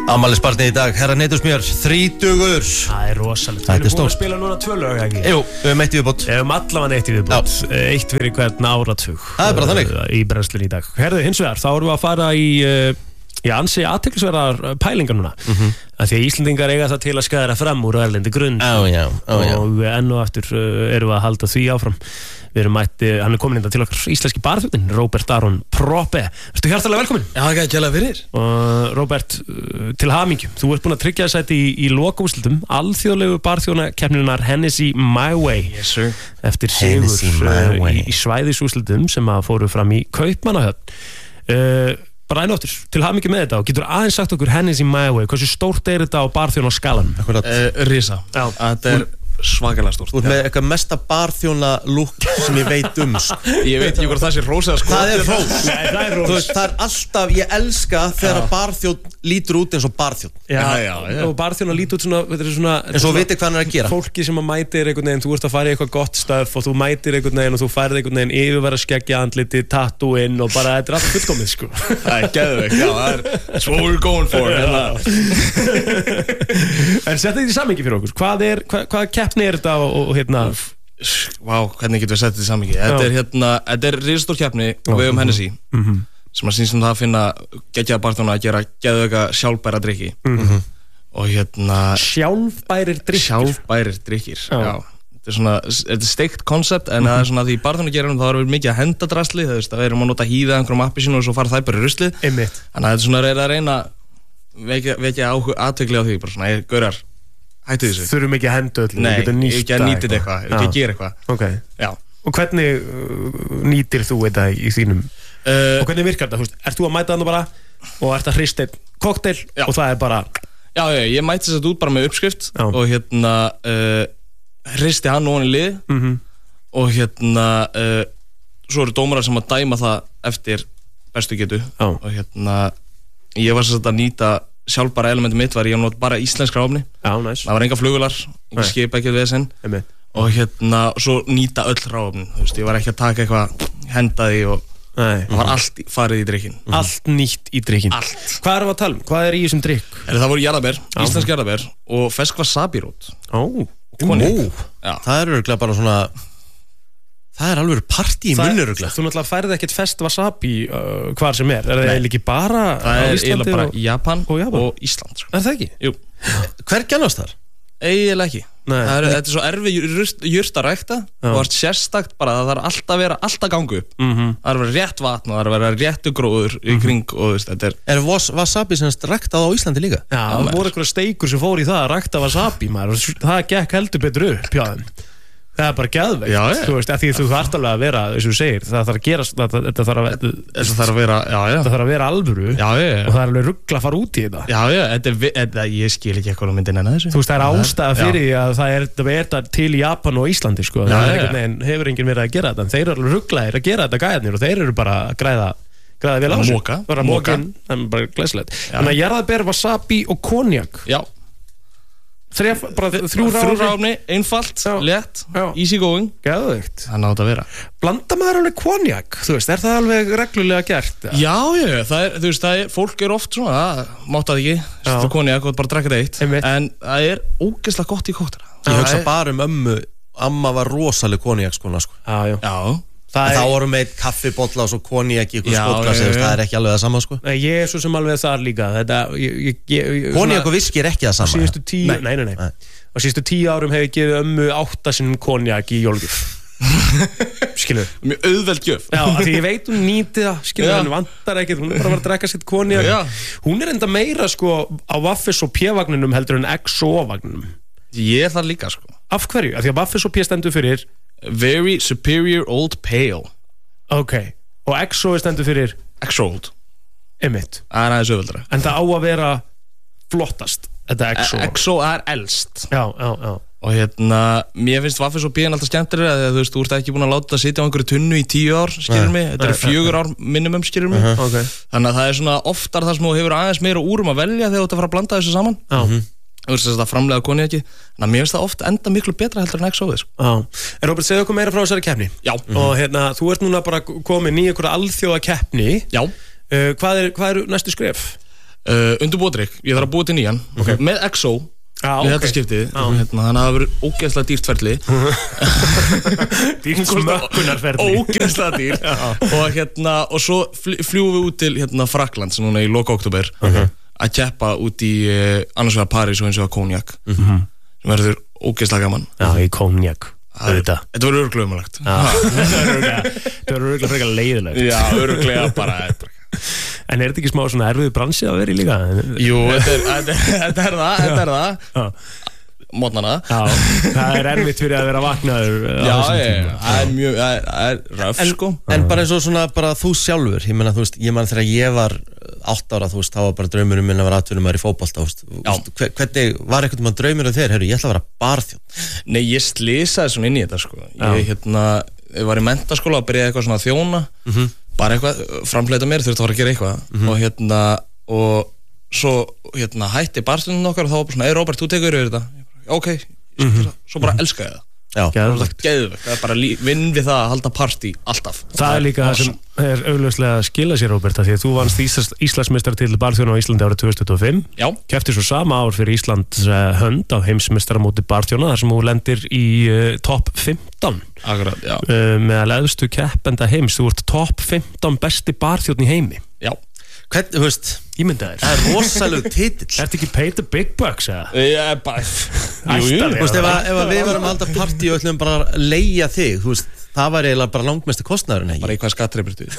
Afmælisbarnið í dag, herra Neytusmjör, 30. Það rosalegt. Þetta Við erum búin stórt. að spila núna 2 lög, ekki? Jú, við höfum eitt í viðbót. Við höfum allavega eitt í viðbót. Eitt fyrir hvern áratug. Það bara þannig. Í brennslunni í dag. Herðu, hins vegar, þá erum við að fara í ansi athyglisverðar pælingar núna. Af því að Íslendingar eiga það til að skæra fram úr erlendi grunn. Já. Og enn og aftur erum við að halda því áfram. Við erum hann komin inn til okkar íslenski barþjóðin, Róbert Aron Proppe. Ertu hjartalega velkomin? Já, það gæti kjærlega fyrir. Og Róbert, til hamingju. Þú ert búin að tryggja sæti í lokaúrslitum alþjóðlegu barþjóðakeppninnar Hennessy My Way. Yes, sir. Eftir Hennessy sigur My Way. í svæðisúrslitum sem að fóru fram í Kaupmannahöfn. Bara einu aftur, til hamingju með þetta og getur aðeins sagt okkur Hennessy My Way, hversu stórt þetta á barþjóðaskalanum? Risa. Já. Þetta svakalega stórt. Þú ert með eitthvað mesta barþjóna lúk sem ég veit sko. Ég veit ekki hvort það sé hrós eða sko. Það er hrós. Nei, það er hrós. Þú veist, það er alltaf, ég elska þegar barþjón lítur út eins og barþjón. Já. Og barþjóna lítur út svona, þetta er svona En svo vitið hvað hann er að gera. Fólki sem að mætir einhvern veginn, þú ert að fara í eitthvað gott stöf og þú mætir einhvern veginn og þú færð einhvern veginn yfirvara skeggja andliti, tattooinn og bara þetta er allt fullkomið sko. Það er geðveikt, já, that's what we're going for. En setja þetta í samhengi fyrir okkur. Hvað keppni er þetta og hérna? Vá, hvernig getum við sett þetta í samhengi? Þetta er risastór keppni og við Hennessy sem að snýst það að finna geggjaða barþjóna að gera geðveika sjálfbæra drykki og Sjálfbærir drykkir. Já. Þetta er steikt koncept en það er svona því í barþjónageranum þá erum við mikið að henda drasli, það erum að nota hýða einhverjum appelsínu og svo fara þær bara í ruslið. Einmitt. Þannig að þetta er svona að reyna vekja athygli á því, bara svona, gaurar, hættu þessu. Þurfum ekki að henda öllu. Nei, ekki að nýta eitthvað, ekki að gera eitthvað. Ok. Já. Og hvernig nýtir þú þetta í þínum? Og hvernig virkar þetta? Ert þú að mæta þarna bara og ert að hrista einn kokteil og það er bara... Já, ég mæti þess að út bara með uppskrift og hristi hann ofan í lið og svo eru dómarar sem að dæma það eftir bestu getu og ég var þess að nýta sjálfbara elementum mitt, var ég að nota bara íslenskra ofni. Já, næs. Það var enga flugular, enga skipa ekki við þessinn og svo nýta öll ráfnin, ég var ekki að taka eitthvað hendaði og það var allt farið í drykkin. Allt nýtt í drykkin. Allt. Hvað erum við að tala um? Hvað er í þessum drykk? Það voru jarðaber, íslensk jarðaber og fersk wasabi-rót. Það er örugglega bara svona það er alveg partí í munni örugglega. Þú náttúrulega færið ekkert fest wasabi hvar sem er. Er það eiginlega ekki bara það er eiginlega bara Japan og Ísland sko. Er það ekki? Jú. Hver gennast þar? Eiginlega ekki. Þetta er svo erfið jurt að rækta og það er sérstakt bara að það er alltaf gangu upp. Það er að vera rétt vatn og það er að vera réttu gróður í kring og þetta er wasabi sem ræktað á Íslandi líka? Já, það voru einhverja steikur sem fór í það að rækta wasabi maður og það gekk heldur betur upp hjá þeim. Það er bara geðveikt, þú veist, af því þú þarft alveg að vera, eins og þú segir, það þarf að gerast, þetta þarf að vera alvöru og það er alveg rugla að fara út í þetta. Já, ég skil ekki eitthvað á myndin enn að þessu. Þú veist, það er ástæða fyrir því að það er til í Japan og Íslandi, sko. Það er einhvern veginn, hefur enginn verið að gera þetta, en þeir eru alveg ruglaðir að gera þetta gæðarnir og þeir eru bara að gráða vel á þessu. Bara móka, það er bara glæsilegt. Þannig að jarðaber, wasabi og konjak. Já. Þrjú ráfni, einfalt, létt, easy going. Geðveikt. Það nátt að vera. Blanda maður alveg konjak, þú veist, er það alveg reglulega gert? Já, það er, fólk er oft svona, mátt að ekki, setja konjak og bara drekka þetta eitt, en það er ógeðslega gott í kóktela. Ég hugsa bara ömmu, amma var rosaleg konjakskona, sko. Já. Þá vorum við eitt kaffibolla og svo konjak í ykkur skotglas, það er ekki alveg það sama sko. Ég er svo sem alveg þar líka. Konjak og viski er ekki það sama. Nei. Á síðustu 10 árum hef ég gefið ömmu 8 sinnum konjak í jólgjöf. Skilur. Mjög auðveld gjöf. Já, því ég veit hún nýti það, skilur, hann vantar ekkert, hún er bara að drekka sitt konjak. Hún er enda meira sko á Waffes og P-vagninum heldur en XO-vagninum. Ég er það líka sko. Af hverju? Af því að Waffes og P stendur fyrir Very Superior Old Pale. Ok, og XO stendur fyrir X-Old. Einmitt. Það er aðeins auðveldara. En það á að vera flottast, þetta XO. XO er elst. Já. Og mér finnst Waffes og P alltaf skemmtilega þegar þú veist, þú ert ekki búin að láta það sitja á einhverju tunnu í 10 ár, skilur mig. Þetta eru 4 ár minimum, skilur mig. Þannig að það er svona oftar það sem þú hefur aðeins meira úrum að velja þegar þú ert að fara að blanda þessu saman. Þú veist þess að framlega konjaki, þannig að mér finnst það oft enda miklu betra heldur en XO-ið sko. En Róbert, segðu okkur meira frá þessari keppni. Já. Og þú ert núna bara komin í einhverja alþjóða keppni. Já. Hvað eru næstu skref? Undirbúadrykk, ég þarf að búa til nýjan með XO við þetta skiptið þannig að það verður ógeðslega dýrt ferli dýrt smökkunarferli ógeðslega dýrt og svo fljúum við út til Frakkland sem núna í loka október að keppa út í annars vegar París og eins og Cognac sem verður ógeðslega gaman í Cognac Þetta verður örugglega umlagt Þetta verður örugglega frekar leiðilegt Já, örugglega bara En er þetta ekki smá svona erfiðu bransi að vera í líka? Jú, þetta er það Mótnana það er erfitt fyrir að vera vaknaður Já, það er mjög röf sko En bara eins og svona bara þú sjálfur Ég meina, þú veist, ég man þegar ég var 8 ára, þú veist, þá var bara draumurinn minn að vera atvinnumaður í fótbolta Hvernig var einhvern veginn draumurinn þér? Heyrðu, ég ætla að vera barþjónn Nei, ég slisaði svona inn í þetta sko Ég var í menntaskóla og byrjaði eitthvað svona að þjóna bara eitthvað, framleita mér, þurfti að fara að gera eitthvað og svo hætti barþjónninn okkar og þá var bara svona Róbert, þú tekur yfir þetta ok, svo bara elskaði það Geðvegt það er bara vinn við það að halda partí alltaf það er líka það sem er augljóslega að skila sér Róbert því að þú vannst Íslandsmeistaratitil barþjóna á Íslandi árið 2025 kepptir svo sama ár fyrir Íslands hönd á heimsmeistaramóti barþjóna þar sem þú lendir í topp 15 Akkurat, meðal efstu keppenda heims þú ert topp 15 besti barþjónn í heimi já Hvernig, þú veist, ímyndaðir það er rosalega titill Ertu ekki pay the big bucks, eða? Já, bara Þú veist, ef við varum að halda partí og ætlum bara að leigja þig, þú veist það var eiginlega bara langmestu kostnaðurinn ekki bara í hvað skattreipur þú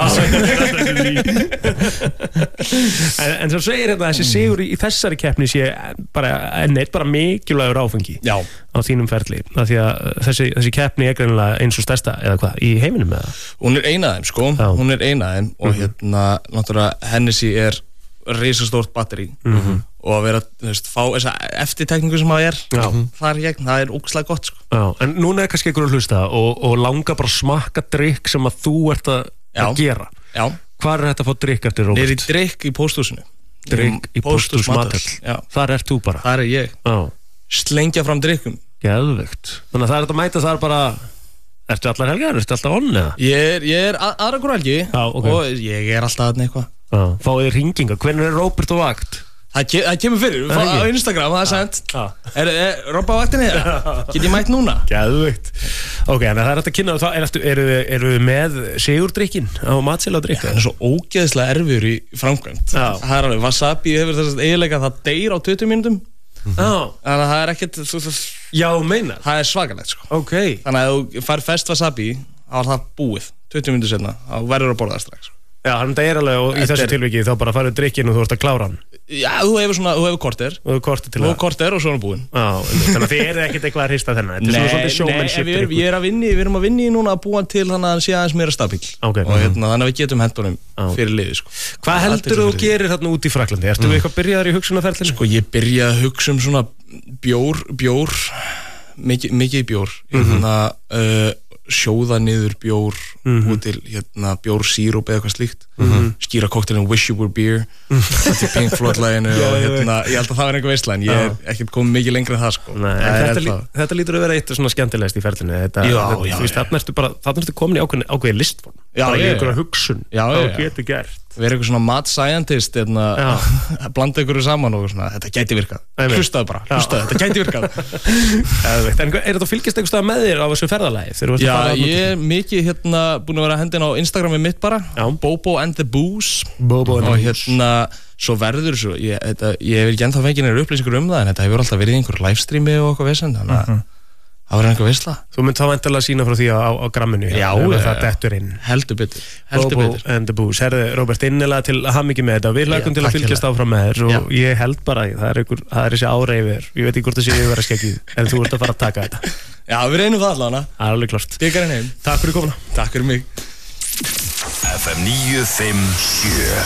En svo segir þetta þessi sigur í þessari keppni sé bara mikilvægur áfengi á þínum ferli af því að þessi keppni er greinilega eins og stærsta eða hvað, í heiminum eða? Hún er ein af þeim sko, hún er ein af þeim og náttúrulega Hennessy er risastórt batteri og að vera, þú veist, fá þessa eftirtekningu sem það er það er ógeðslega gott sko. En núna er kannski einhverju að hlusta og langa bara að smakka drykk sem að þú ert að gera Hvar er þetta að fá drykk eftir Róbert? Niður í drykk í pósthúsinu Drykk í pósthús Matthell Þar ert þú bara Þar er ég Slengja fram drykkum Geðvegt Þannig að það er að mæta þar bara Ertu allar helgar? Ertu alltaf onn eða? Ég er aðra hverju helgi og ég er alltaf aðna eitthvað Fáið þér hringinga Hvernig er Róbert á vakt? Það kemur fyrir, á Instagram, það er sent Robba á vaktinni, get ég mætt núna? Geðveikt Ok, en það er hægt að kynna Eru við með sigurdrykkin á matseil á drykk? Það er svo ógeðslega erfiður í framkvæmt Það er alveg, wasabi hefur þessast eiginleika það deyr á 20 mínútum Þannig að það er ekkert Já, meinar Það er svakalegt, sko Ok Þannig að ef þú fær fest wasabi þá er það búið, 20 mínútur setna þá verður að borða það strax Já, hann það er alveg og í þessu tilviki þá bara farið drykkin og þú ert að klára hann Já, þú hefur korter Þú hefur korter til það Þú hefur korter og svo er hann búinn Já, þannig að þið eru ekkert eitthvað að hrista þennan Þetta er svona sjómennship Nei, við erum að vinni núna að búa til þannig að hann sé aðeins meira stabíl og þannig að við getum hendunum fyrir liði sko. Hvað heldur þú gerir þarna út í Frakklandi? Ertu eitthvað byrjaðar í hugsunarferðinu? Sko, ég byrjaði að hugsa svona bjór mikið bjór sjóða niður bjór út til bjórsíróp eða eitthvað slíkt skýra koktelin Wish You Were Beer þetta er Pink Floyd laginu og ég held að það var einhver veisla en ég er ekkert komið mikið lengra en það sko. Þetta lítur að vera eitt svona skemmtilegast í ferðinu þarna ertu komin í ákveði listform bara í einhverja hugsun það getur gert vera eitthvað svona mad scientist blanda einhverju saman og svona þetta gæti virkað hlustaðu bara, þetta gæti virkað En er þetta fylgist einhver stað með þér á þessu ferðalagi? Já, ég er mikið búin að vera hendin á Instagrami mitt bara Bobo and the Booze og svo verður ég hef ekki ennþá fengið einhverju upplýsingur það en þetta hefur alltaf verið í einhverju livestreami og eitthvað vesen þannig að það var einhver veisla Þú mynd þá vantilega að sína frá því á gramminu Já, það dettur inn Heldur betur Bobo and the Booze Herði, Róbert, innilega til að hafa mikið með þetta Við hlökkum til að fylgjast áfram með þér og ég held bara það er þessi áreifir ég veit ekki hvort það sé yfir að skeggið en þú ert að fara að taka þetta Já, við reynum það allavega Það er alveg klart Takk fyrir komuna Takk fyrir mig FM 957